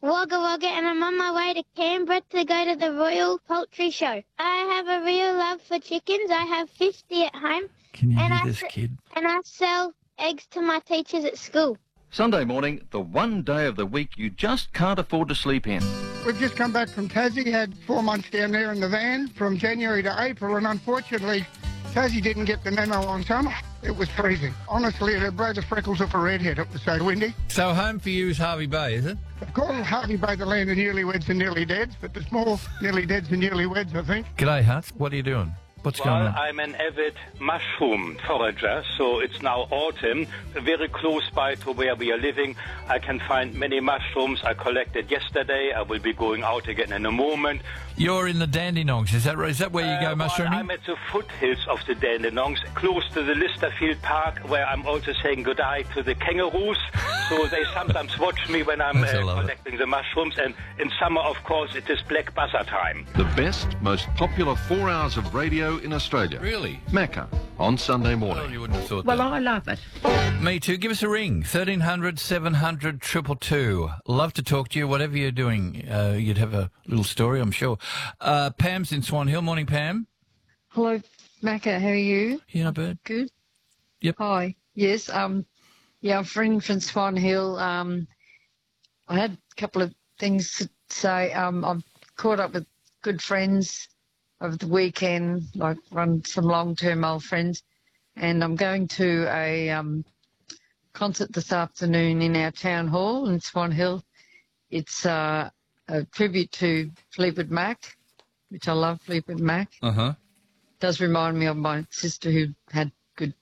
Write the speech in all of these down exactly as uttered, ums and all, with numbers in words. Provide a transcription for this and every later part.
Wagga Wagga, and I'm on my way to Canberra to go to the Royal Poultry Show. I have a real love for chickens. I have fifty at home. Can you and hear I this, s- kid? And I sell eggs to my teachers at school. Sunday morning, the one day of the week you just can't afford to sleep in. We've just come back from Tassie, had four months down there in the van from January to April, and unfortunately, Tassie didn't get the memo on summer. It was freezing. Honestly, it blows the freckles off a redhead. It was so windy. So home for you is Harvey Bay, is it? They call Harvey Bay the land of newlyweds and nearly deads, but there's more nearly deads than newlyweds, I think. G'day, Hut. What are you doing? What's Well, going on? I'm an avid mushroom forager, so it's now autumn. Very close by to where we are living, I can find many mushrooms I collected yesterday. I will be going out again in a moment. You're in the Dandenongs, is that right? Is that where you go Uh, mushrooming? well, I'm at the foothills of the Dandenongs, close to the Listerfield Park, where I'm also saying goodbye to the kangaroos. So they sometimes watch me when I'm Yes, I uh, love it. collecting the mushrooms. And in summer, of course, it is black buzzer time. The best, most popular four hours of radio in Australia. Really? Macca on Sunday Well, morning. you wouldn't have thought Well, that. I love it. Me too. Give us a ring. thirteen hundred, seven hundred, two two two. Love to talk to you. Whatever you're doing, uh, you'd have a little story, I'm sure. Uh, Pam's in Swan Hill. Morning, Pam. Hello, Macca. How are you? You not bad? Good. Yep. Hi. Yes. Um. Yeah, I'm friend from Swan Hill. Um. I had a couple of things to say. Um. I've caught up with good friends over the weekend. Like run some long-term old friends, and I'm going to a um concert this afternoon in our town hall in Swan Hill. It's uh, a tribute to Fleetwood Mac, which I love Fleetwood Mac. Uh-huh. Does remind me of my sister who had good,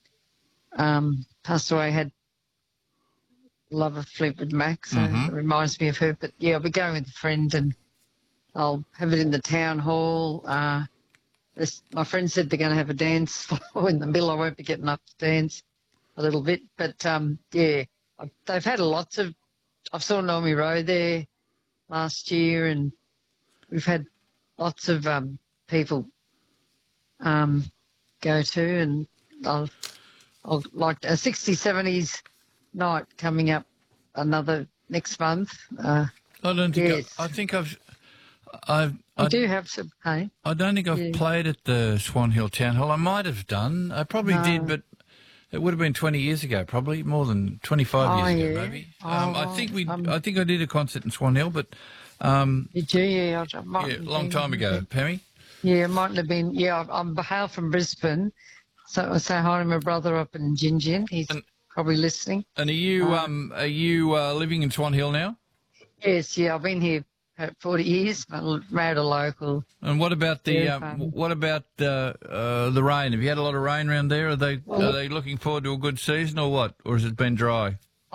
um, passed away, had love of Fleetwood Mac, so Mhm. it reminds me of her. But yeah, I'll be going with a friend and I'll have it in the town hall. Uh, this, my friend said they're going to have a dance floor in the middle. I won't be getting up to dance a little bit, but um, yeah, I, they've had lots of. I saw Naomi Rowe there last year, and we've had lots of um, people um, go to, and I'll, I'll like a sixties, seventies night coming up another next month. Uh, I don't think Yes. I, I think I've I've I I, do have some pain. I don't think I've Yeah. played at the Swan Hill Town Hall. I might have done. I probably No. did, but it would have been twenty years ago, probably more than twenty-five Oh, years ago, yeah. maybe. Um, I Oh, think we. um, I think I did a concert in Swan Hill, but um, Did you? Yeah, I, I might yeah, have a long been- time ago, Pammy. Yeah, it mightn't have been. Yeah, I'm hail from Brisbane, so I say hi to my brother up in Gingin. He's And- probably listening. And are you Uh, um are you uh, living in Swan Hill now? Yes, yeah, I've been here for forty years. I married a local. And what about the Very um, fun. what about uh, uh, the rain? Have you had a lot of rain around there? Are they Well- are they looking forward to a good season or what? Or has it been dry?